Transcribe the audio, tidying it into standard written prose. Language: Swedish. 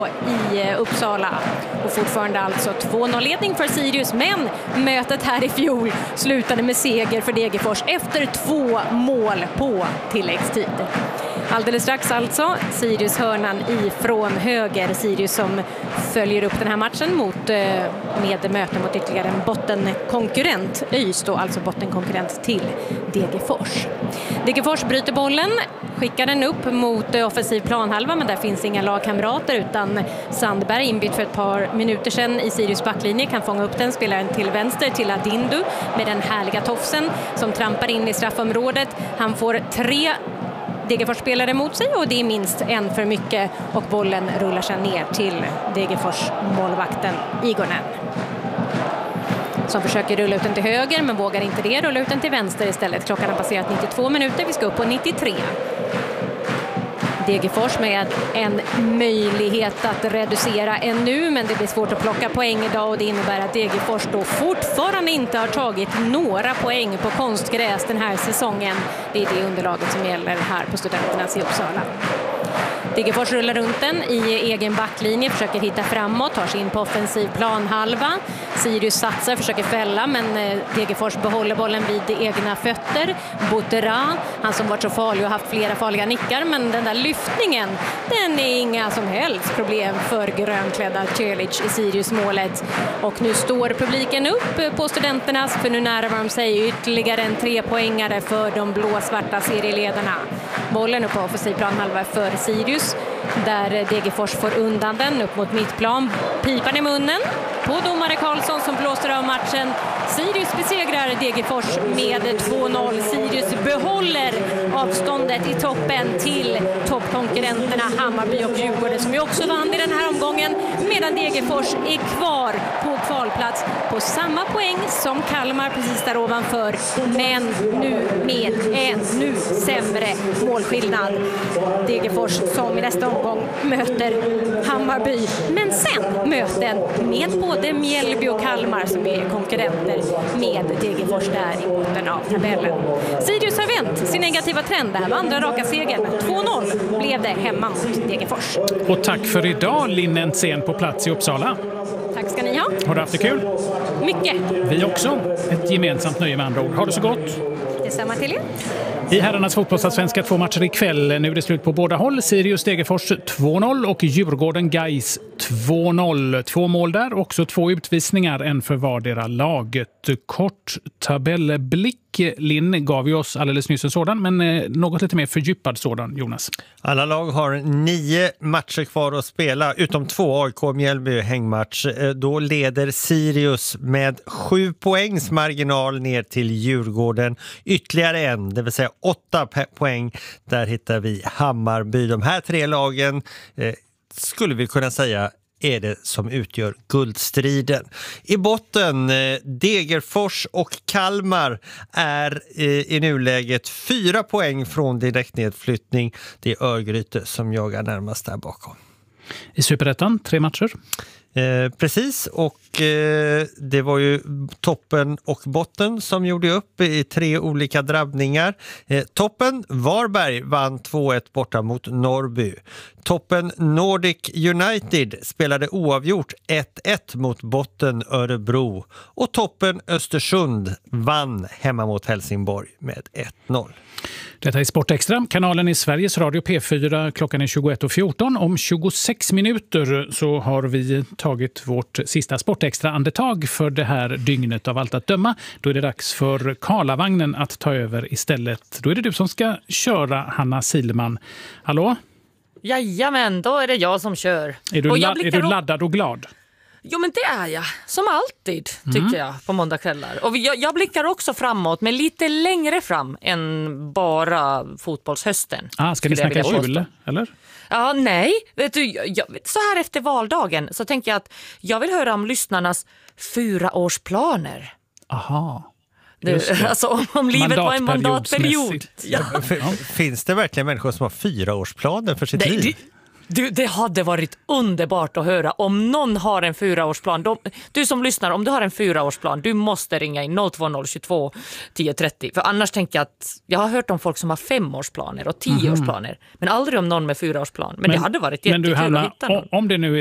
i Uppsala. Och fortfarande alltså 2-0-ledning för Sirius, men mötet här i fjol slutade med seger för Degerfors efter 2 mål på tilläggstid. Alldeles strax alltså Sirius hörnan ifrån höger. Sirius som följer upp den här matchen med möten mot ytterligare en bottenkonkurrent. ÖIS då, alltså bottenkonkurrent till Degerfors. Degerfors bryter bollen, skickar den upp mot offensiv planhalva, men där finns inga lagkamrater utan Sandberg, inbytt för ett par minuter sedan i Sirius backlinje, kan fånga upp den, spelar den till vänster till Adindu med den härliga tofsen som trampar in i straffområdet. Han får 3 Degerfors spelare mot sig och det är minst en för mycket och bollen rullar sig ner till Degerfors målvakten Igonen, som försöker rulla ut den till höger men vågar inte det, rulla ut den till vänster istället. Klockan har passerat 92 minuter, vi ska upp på 93. Degerfors med en möjlighet att reducera ännu, men det blir svårt att plocka poäng idag och det innebär att Degerfors då fortfarande inte har tagit några poäng på konstgräs den här säsongen. Det är det underlaget som gäller här på Studenternas i Uppsala. Degerfors rullar runt den i egen backlinje, försöker hitta framåt, tar sig in på offensiv planhalva. Sirius satsar, försöker fälla, men Degerfors behåller bollen vid egna fötter. Botera, han som varit så farlig och haft flera farliga nickar, men den där lyftningen, den är inga som helst problem för grönklädda Celic i Sirius-målet. Och nu står publiken upp på Studenternas, för nu närmar de sig ytterligare en 3-poängare för de blåsvarta serieledarna. Bollen upp på offensiv planhalva för Sirius, där Degerfors får undan den upp mot mittplan. Pipan i munnen på domare Karlsson som blåser av matchen. Sirius besegrar Degerfors med 2-0. Sirius behåller avståndet i toppen till toppkonkurrenterna Hammarby och Djurgården, som ju också vann i den här omgången, medan Degerfors är kvar på kvalplats på samma poäng som Kalmar precis där ovanför, men nu med ännu sämre målskillnad. Degerfors som i nästa omgång möter Hammarby, men sen möten med både Mjällby och Kalmar som är konkurrenter med Degerfors där i botten av tabellen. Sirius har vänt sin negativa trend. Det här var andra raka segern. 2-0 blev det hemma mot Degerfors. Och tack för idag, Linn Entzén på plats i Uppsala. Tack ska ni ha. Har du haft det kul? Mycket. Vi också. Ett gemensamt nöje med andra ord. Ha det så gott. Detsamma till er. I herrarnas fotbollsallsvenska 2 matcher ikväll. Nu är det slut på båda håll. Sirius Degerfors 2-0 och Djurgården Gais 2-0. 2 mål där, också 2 utvisningar, en för vardera laget. Kort tabellblick. Linn gav ju oss alldeles nyss en sådan, men något lite mer fördjupad sådan, Jonas. Alla lag har 9 matcher kvar att spela, utom 2 AIK Mjällby hängmatch. Då leder Sirius med 7 poängs marginal ner till Djurgården. Ytterligare en, det vill säga 8 poäng. Där hittar vi Hammarby. De här 3 lagen skulle vi kunna säga är det som utgör guldstriden. I botten, Degerfors och Kalmar är i nuläget 4 poäng från direktnedflyttning. Det är Örgryte som jagar närmast där bakom. I Superettan, 3 matcher. Precis, och det var ju toppen och botten som gjorde upp i 3 olika drabbningar. Toppen Varberg vann 2-1 borta mot Norrby. Toppen Nordic United spelade oavgjort 1-1 mot botten Örebro. Och toppen Östersund vann hemma mot Helsingborg med 1-0. Detta är Sportextra, kanalen i Sveriges Radio P4. Klockan är 21:14. Om 26 minuter så har vi tagit vårt sista Sportextra-andetag för det här dygnet av allt att döma. Då är det dags för Karlavagnen att ta över istället. Då är det du som ska köra, Hanna Silman. Hallå? Jajamän, då är det jag som kör. Är du laddad och glad? Jo, men det är jag. Som alltid, tycker jag, på måndagskvällar. Och jag blickar också framåt, men lite längre fram än bara fotbollshösten. Ska ni snacka jul, eller? Ja, nej. Vet du, så här efter valdagen så tänker jag att jag vill höra om lyssnarnas 4-årsplaner. Aha. Alltså om livet var en mandatperiod. Ja. Finns det verkligen människor som har 4-årsplaner för sitt liv? Det hade varit underbart att höra om någon har en 4-årsplan. Du som lyssnar, om du har en 4-årsplan, du måste ringa in 02022 1030. För annars tänker jag att jag har hört om folk som har 5-årsplaner och 10-årsplaner, men aldrig om någon med 4-årsplan. Men det hade varit jättekul att hitta någon. Om det nu